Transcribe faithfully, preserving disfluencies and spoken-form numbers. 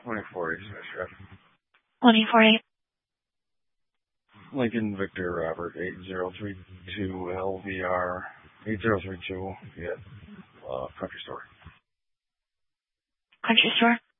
twenty-four eight, Chef. twenty-four eight. Lincoln Victor Robert eight zero three two L V R eight zero three two. Yeah. Uh, country store. Country store.